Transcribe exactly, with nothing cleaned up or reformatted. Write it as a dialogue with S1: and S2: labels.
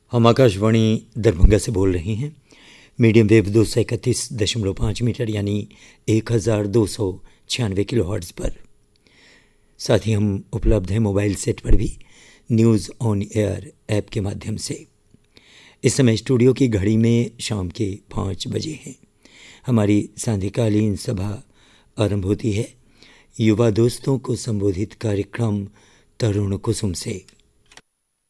S1: हम आकाशवाणी दरभंगा से बोल रहे हैं। मीडियम वेव दो सौ इकतीस दशमलव पाँच मीटर यानी एक हज़ार दो सौ छियानवे किलो हर्ट्ज़ पर। साथ ही हम उपलब्ध हैं मोबाइल सेट पर भी, न्यूज़ ऑन एयर ऐप के माध्यम से। इस समय स्टूडियो की घड़ी में शाम के पाँच बजे हैं। हमारी सांध्यकालीन सभा आरंभ होती है युवा दोस्तों को संबोधित कार्यक्रम तरुण कुसुम से।